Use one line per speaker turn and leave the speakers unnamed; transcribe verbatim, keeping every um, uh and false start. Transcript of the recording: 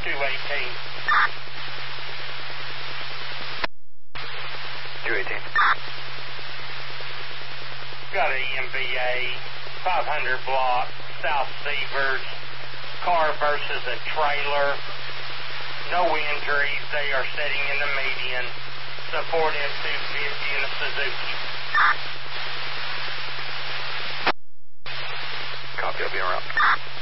two eighteen.
two eighteen.
Got a M V A, five hundred block, South Severs, car versus a trailer. No injuries. They are sitting in the median. Support F two fifty in a Suzuki.
Copy, I'll be around.